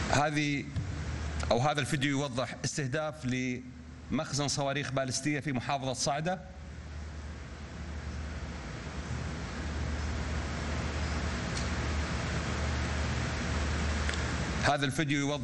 هذا الفيديو يوضح استهداف لمخزن صواريخ باليستية في محافظة صعدة. هذا الفيديو يوضح